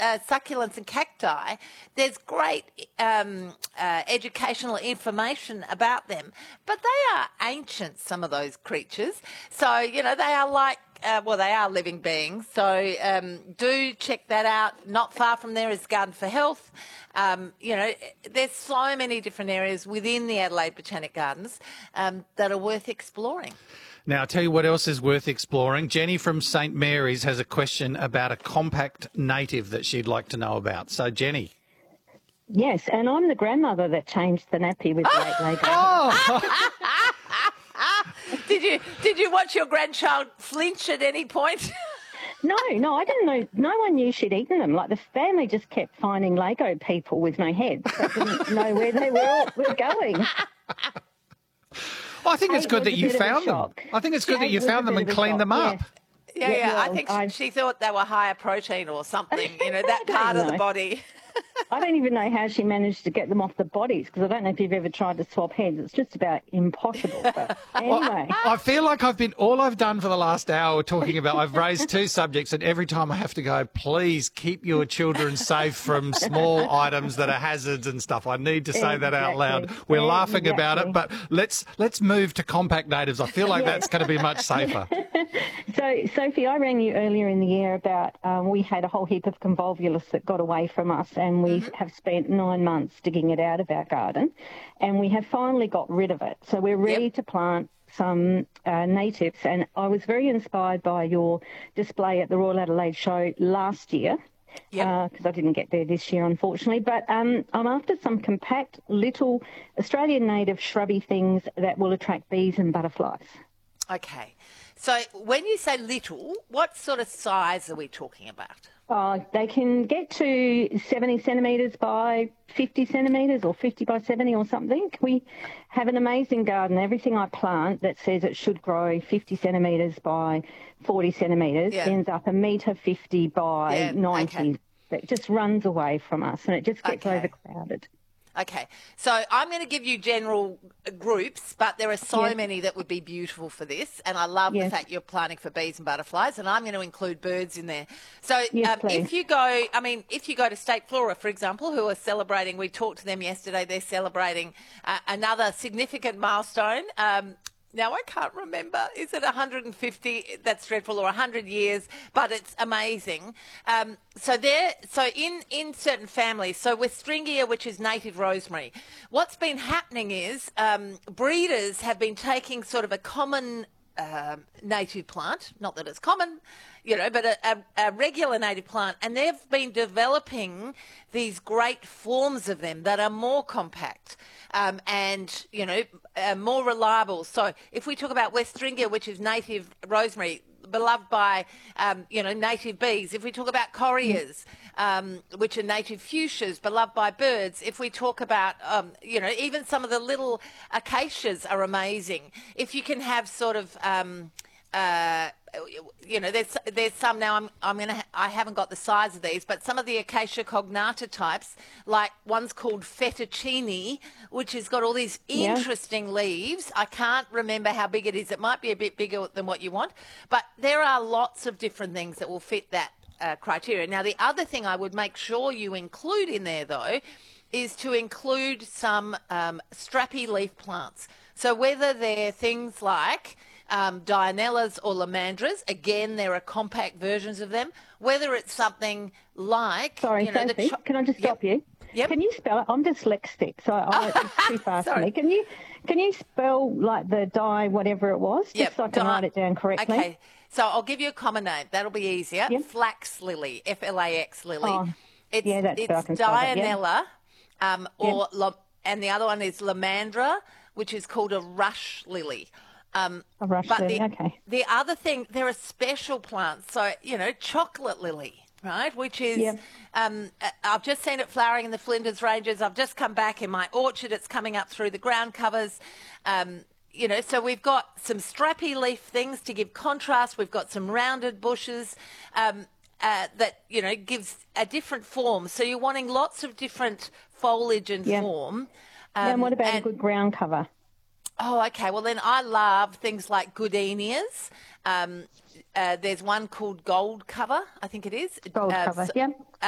succulents and cacti, there's great educational information about them. But they are ancient, some of those creatures. So, you know, they are like, they are living beings. So do check that out. Not far from there is Garden for Health. You know, there's so many different areas within the Adelaide Botanic Gardens that are worth exploring. Now, I'll tell you what else is worth exploring. Jenny from St Mary's has a question about a compact native that she'd like to know about. So, Jenny. Yes, and I'm the grandmother that changed the nappy with great Lego. Oh! Did you watch your grandchild flinch at any point? No, I didn't know. No one knew she'd eaten them. Like, the family just kept finding Lego people with no heads. They didn't know where they were going. I think it's good that you found them. I think it's good that you found them and cleaned them up. Yeah. I think she thought they were higher protein or something, you know, that part of the body. I don't even know how she managed to get them off the bodies, because I don't know if you've ever tried to swap heads. It's just about impossible. But anyway. I feel like all I've done for the last hour talking about, I've raised two subjects, and every time I have to go, please keep your children safe from small items that are hazards and stuff. I need to say that out loud. We're laughing about it, but let's move to compact natives. I feel like that's going to be much safer. So, Sophie, I rang you earlier in the year about we had a whole heap of convolvulus that got away from us, and we have spent 9 months digging it out of our garden, and we have finally got rid of it. So we're ready to plant some natives, and I was very inspired by your display at the Royal Adelaide Show last year, because I didn't get there this year, unfortunately. But I'm after some compact, little Australian native shrubby things that will attract bees and butterflies. Okay. So when you say little, what sort of size are we talking about? They can get to 70 centimetres by 50 centimetres or 50 by 70 or something. We have an amazing garden. Everything I plant that says it should grow 50 centimetres by 40 centimetres ends up 1.50 metre by 90. Okay. It just runs away from us, and it just gets overcrowded. Okay, so I'm going to give you general groups, but there are so many that would be beautiful for this, and I love the fact you're planting for bees and butterflies, and I'm going to include birds in there. So if you go to State Flora, for example, who are celebrating, we talked to them yesterday, they're celebrating another significant milestone. Now, I can't remember. Is it 150? That's dreadful, or 100 years, but it's amazing. So in certain families, so with Stringia, which is native rosemary, what's been happening is breeders have been taking sort of a common native plant, not that it's common, you know, but a regular native plant, and they've been developing these great forms of them that are more compact and, you know, more reliable. So if we talk about West Stringia, which is native rosemary, beloved by, native bees. If we talk about correas, which are native fuchsias, beloved by birds. If we talk about, even some of the little acacias are amazing. If you can have sort of, there's some now. I haven't got the size of these, but some of the Acacia cognata types, like one's called fettuccine, which has got all these interesting leaves. I can't remember how big it is. It might be a bit bigger than what you want, but there are lots of different things that will fit that criteria. Now, the other thing I would make sure you include in there, though, is to include some strappy leaf plants. So whether they're things like Dianellas or Lomandras, again, there are compact versions of them. Whether it's something like... Sorry, Sophie, can I just stop you? Yep. Can you spell it? I'm dyslexic, so it's too fast for me. Can you spell like the whatever it was, just so I can write it down correctly? Okay, so I'll give you a common name. That'll be easier. Yep. Flax lily, F-L-A-X lily. Oh, it's Dianella, and the other one is Lomandra, which is called a rush lily. The other thing, there are special plants. So, chocolate lily, right, which is, I've just seen it flowering in the Flinders Ranges. I've just come back in my orchard. It's coming up through the ground covers. So we've got some strappy leaf things to give contrast. We've got some rounded bushes that, gives a different form. So you're wanting lots of different foliage and form. And what about a good ground cover? Oh, okay. Well, then I love things like goodenias. There's one called gold cover, I think it is. Gold cover,